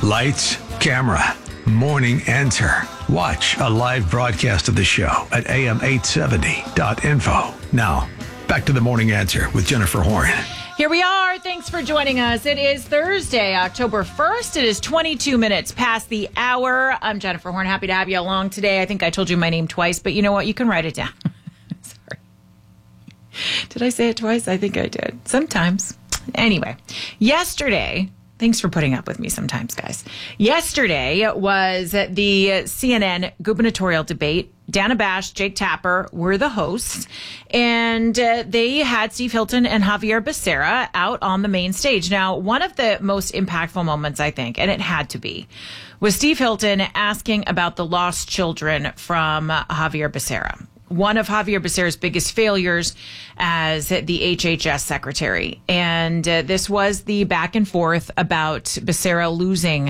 Lights, camera, Morning Answer. Watch a live broadcast of the show at am870.info. Now, back to the Morning Answer with Jennifer Horn. Here we are. Thanks for joining us. It is Thursday, October 1st. It is 22 minutes past the hour. I'm Jennifer Horn. Happy to have you along today. I think I told you my name twice, but you know what? You can write it down. Sorry. Did I say it twice? I think I did. Sometimes. Anyway, yesterday, thanks for putting up with me sometimes, guys. Yesterday was the CNN gubernatorial debate. Dana Bash, Jake Tapper were the hosts, and they had Steve Hilton and Javier Becerra out on the main stage. Now, one of the most impactful moments, I think, and it had to be, was Steve Hilton asking about the lost children from Javier Becerra. One of Javier Becerra's biggest failures as the HHS secretary. And this was the back and forth about Becerra losing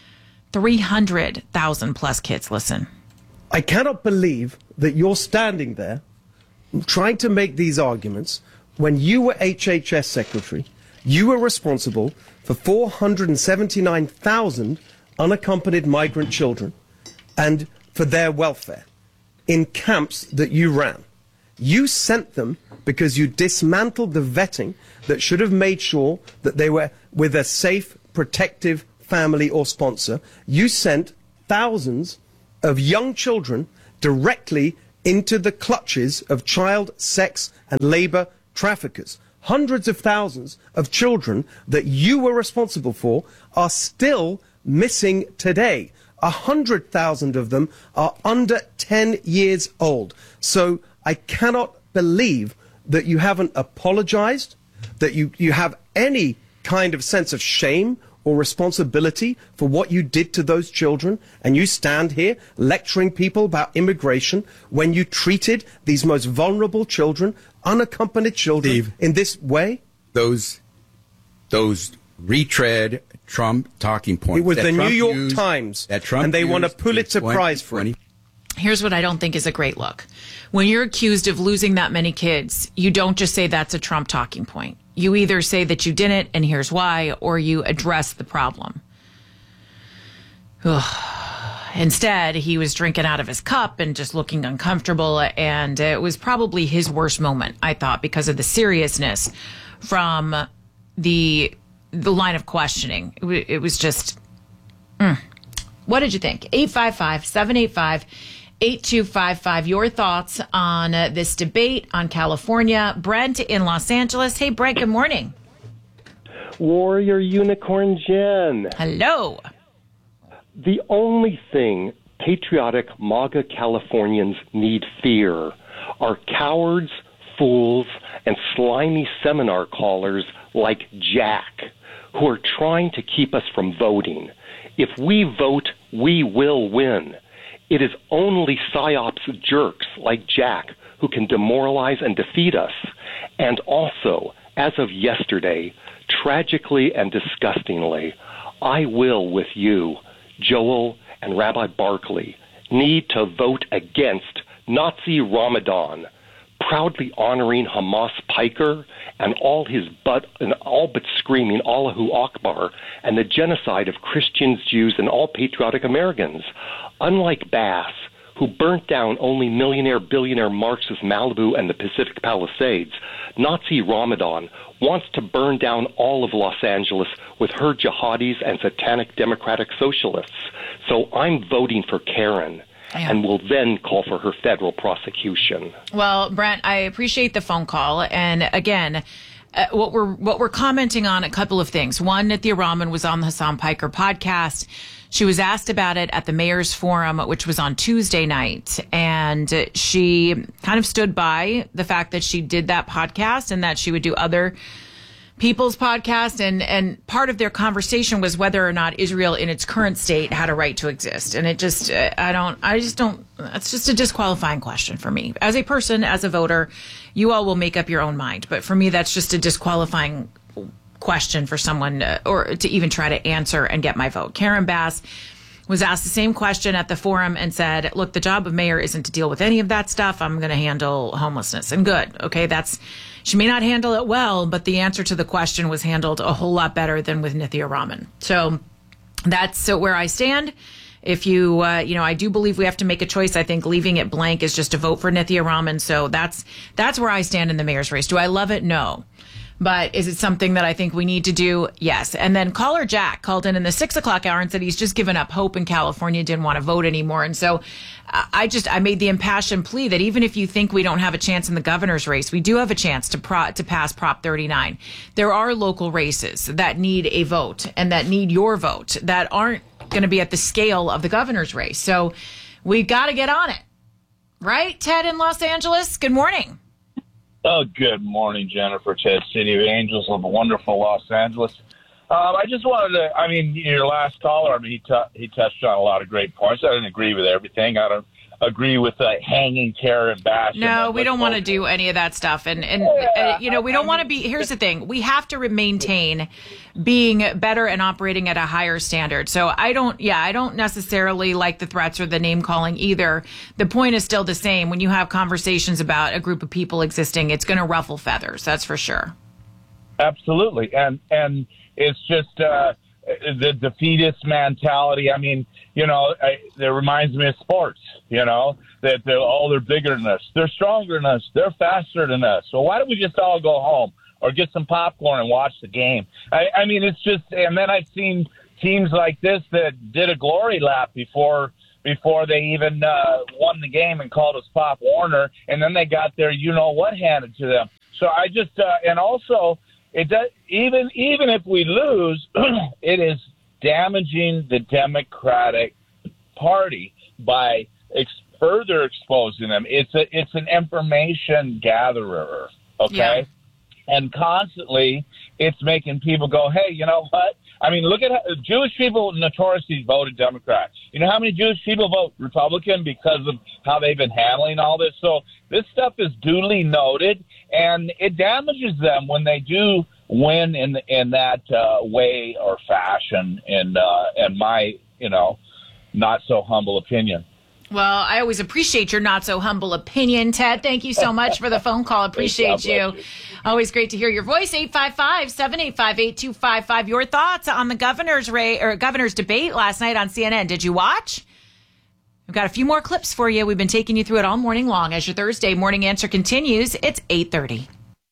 300,000 plus kids. Listen. I cannot believe that you're standing there trying to make these arguments when you were HHS secretary. You were responsible for 479,000 unaccompanied migrant children and for their welfare in camps that you ran. You sent them because you dismantled the vetting that should have made sure that they were with a safe, protective family or sponsor. You sent thousands of young children directly into the clutches of child sex and labor traffickers. Hundreds of thousands of children that you were responsible for are still missing today. 100,000 of them are under 10 years old. So I cannot believe that you haven't apologized, that you have any kind of sense of shame or responsibility for what you did to those children, and you stand here lecturing people about immigration when you treated these most vulnerable children, unaccompanied children, Steve, in this way? Those retread Trump talking points. It was the Trump New York Times, and they won a Pulitzer Prize for it. Here's what I don't think is a great look. When you're accused of losing that many kids, you don't just say that's a Trump talking point. You either say that you didn't, and here's why, or you address the problem. Instead, he was drinking out of his cup and just looking uncomfortable, and it was probably his worst moment, I thought, because of the seriousness from the line of questioning. It was just, What did you think? 855-785-8255. Your thoughts on this debate on California. Brent in Los Angeles. Hey, Brent, good morning. Warrior Unicorn Jen. Hello. The only thing patriotic MAGA Californians need fear are cowards, fools, and slimy seminar callers like Jack, who are trying to keep us from voting. If we vote, we will win. It is only PSYOPs jerks like Jack who can demoralize and defeat us. And also, as of yesterday, tragically and disgustingly, I will, with you, Joel and Rabbi Barkley, need to vote against Nazi Ramadan, proudly honoring Hamas Piker and all but screaming Allahu Akbar and the genocide of Christians, Jews, and all patriotic Americans. Unlike Bass, who burnt down only billionaire Marxist Malibu and the Pacific Palisades, Nazi Ramadan wants to burn down all of Los Angeles with her jihadis and satanic democratic socialists. So I'm voting for Karen. And will then call for her federal prosecution. Well, Brent, I appreciate the phone call. And again, what we're commenting on a couple of things. One, Nithya Raman was on the Hassan Piker podcast. She was asked about it at the Mayor's Forum, which was on Tuesday night. And she kind of stood by the fact that she did that podcast and that she would do other people's podcast, and part of their conversation was whether or not Israel in its current state had a right to exist. And it just, that's just a disqualifying question for me. As a person, as a voter, you all will make up your own mind. But for me, that's just a disqualifying question for someone or to even try to answer and get my vote. Karen Bass was asked the same question at the forum and said, look, the job of mayor isn't to deal with any of that stuff. I'm going to handle homelessness. And good. Okay, she may not handle it well, but the answer to the question was handled a whole lot better than with Nithya Raman. So That's where I stand. If you, I do believe we have to make a choice. I think leaving it blank is just a vote for Nithya Raman. So that's where I stand in the mayor's race. Do I love it? No. But is it something that I think we need to do? Yes. And then caller Jack called in the 6 o'clock hour and said he's just given up hope in California, didn't want to vote anymore. And so I made the impassioned plea that even if you think we don't have a chance in the governor's race, we do have a chance to pass Prop 39. There are local races that need a vote and that need your vote that aren't going to be at the scale of the governor's race. So we've got to get on it. Right, Ted in Los Angeles? Good morning. Oh, good morning, Jennifer. Ted, City of Angels of the wonderful Los Angeles. I just wanted to, your last caller, he touched on a lot of great points. I didn't agree with everything. I don't agree with hanging, terror, and bashing. No, we don't want to do any of that stuff. And we don't want to be, here's the thing. We have to maintain being better and operating at a higher standard. So I don't necessarily like the threats or the name calling either. The point is still the same. When you have conversations about a group of people existing, it's going to ruffle feathers. That's for sure. Absolutely. And it's just the defeatist mentality. That reminds me of sports, that they're bigger than us. They're stronger than us. They're faster than us. So why don't we just all go home or get some popcorn and watch the game? It's just, and then I've seen teams like this that did a glory lap before they even won the game and called us Pop Warner, and then they got their you-know-what handed to them. So I just, and also, it does, even if we lose, it is damaging the Democratic Party by further exposing them. It's an information gatherer, okay? Yeah. And constantly, it's making people go, hey, you know what? Look at how Jewish people notoriously voted Democrat. You know how many Jewish people vote Republican because of how they've been handling all this? So this stuff is duly noted, and it damages them when they do win in that way or fashion, in my, not so humble opinion. Well, I always appreciate your not so humble opinion, Ted. Thank you so much for the phone call. Appreciate you. Always great to hear your voice. 855-785-8255. Your thoughts on the governor's debate last night on CNN. Did you watch? We've got a few more clips for you. We've been taking you through it all morning long. As your Thursday morning answer continues, it's 8:30.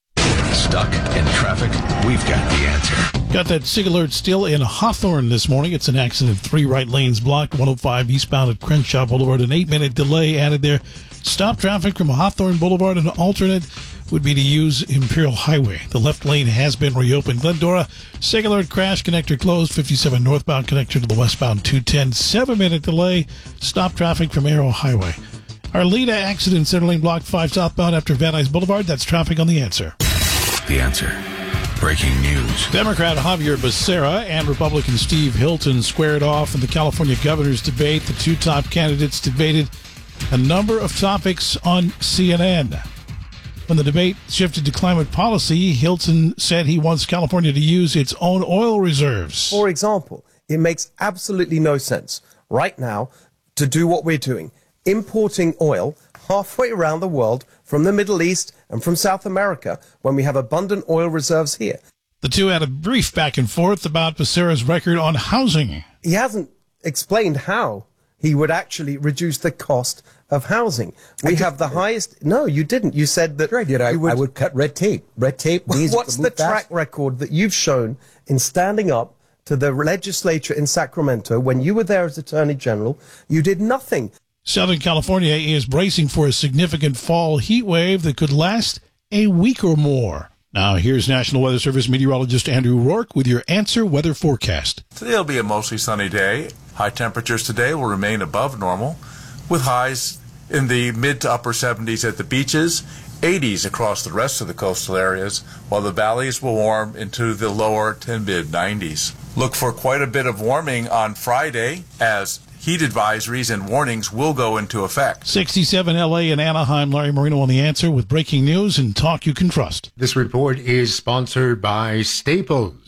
Stuck in traffic? We've got the answer. Got that SIG alert still in Hawthorne this morning. It's an accident. 3 right lanes blocked. 105 eastbound at Crenshaw Boulevard. An 8-minute delay added there. Stop traffic from Hawthorne Boulevard. An alternate would be to use Imperial Highway. The left lane has been reopened. Glendora, SIG alert crash. Connector closed. 57 northbound connector to the westbound 210. 7-minute delay. Stop traffic from Arrow Highway. Arleta accident. Center lane blocked 5 southbound after Van Nuys Boulevard. That's traffic on The Answer. The Answer. Breaking news. Democrat Javier Becerra and Republican Steve Hilton squared off in the California governor's debate. The two top candidates debated a number of topics on CNN. When the debate shifted to climate policy, Hilton said he wants California to use its own oil reserves. For example, it makes absolutely no sense right now to do what we're doing, importing oil halfway around the world from the Middle East and from South America when we have abundant oil reserves here. The two had a brief back and forth about Becerra's record on housing. He hasn't explained how he would actually reduce the cost of housing. We have the highest... No, you didn't. You said that... Sure I did. I would cut red tape. Red tape means... What's the track record that you've shown in standing up to the legislature in Sacramento when you were there as Attorney General? You did nothing. Southern California is bracing for a significant fall heat wave that could last a week or more. Now, here's National Weather Service meteorologist Andrew Rourke with your Answer Weather Forecast. Today will be a mostly sunny day. High temperatures today will remain above normal, with highs in the mid to upper 70s at the beaches, 80s across the rest of the coastal areas, while the valleys will warm into the lower to mid 90s. Look for quite a bit of warming on Friday as heat advisories and warnings will go into effect. 67 L.A. and Anaheim. Larry Marino on The Answer with breaking news and talk you can trust. This report is sponsored by Staples.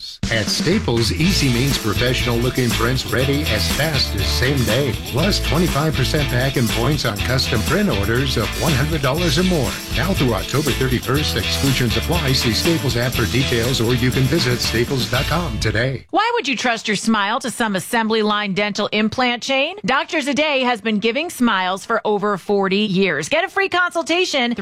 items. At Staples, easy means professional-looking prints ready as fast as same day. Plus 25% back in points on custom print orders of $100 or more. Now through October 31st, exclusions apply. See Staples app for details, or you can visit staples.com today. Why would you trust your smile to some assembly line dental implant chain? Doctors A Day has been giving smiles for over 40 years. Get a free consultation,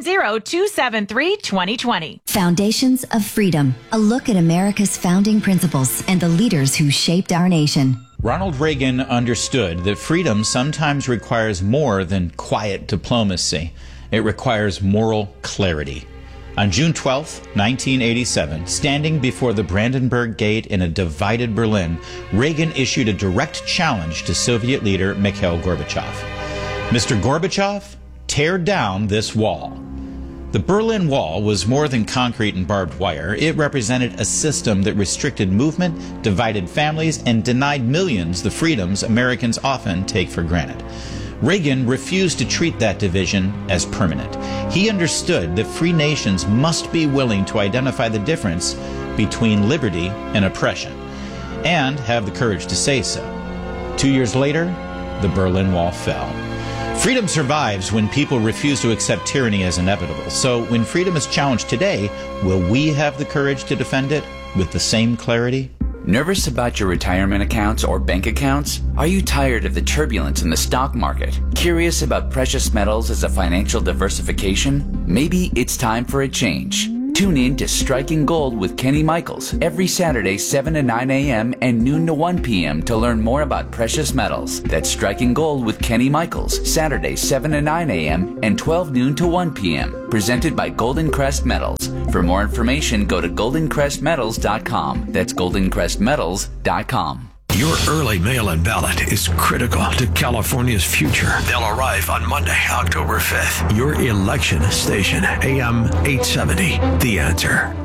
310-273-2020. Foundations of Freedom, a look at America's founding principles and the leaders who shaped our nation. Ronald Reagan understood that freedom sometimes requires more than quiet diplomacy. It requires moral clarity. On June 12, 1987, standing before the Brandenburg Gate in a divided Berlin, Reagan issued a direct challenge to Soviet leader Mikhail Gorbachev. Mr. Gorbachev, tear down this wall. The Berlin Wall was more than concrete and barbed wire. It represented a system that restricted movement, divided families, and denied millions the freedoms Americans often take for granted. Reagan refused to treat that division as permanent. He understood that free nations must be willing to identify the difference between liberty and oppression, and have the courage to say so. 2 years later, the Berlin Wall fell. Freedom survives when people refuse to accept tyranny as inevitable. So when freedom is challenged today, will we have the courage to defend it with the same clarity? Nervous about your retirement accounts or bank accounts? Are you tired of the turbulence in the stock market? Curious about precious metals as a financial diversification? Maybe it's time for a change. Tune in to Striking Gold with Kenny Michaels every Saturday 7 to 9 a.m. and noon to 1 p.m. to learn more about precious metals. That's Striking Gold with Kenny Michaels, Saturday 7 to 9 a.m. and 12 noon to 1 p.m. Presented by Golden Crest Metals. For more information, go to goldencrestmetals.com. That's goldencrestmetals.com. Your early mail-in ballot is critical to California's future. They'll arrive on Monday, October 5th. Your election station, AM 870, The Answer.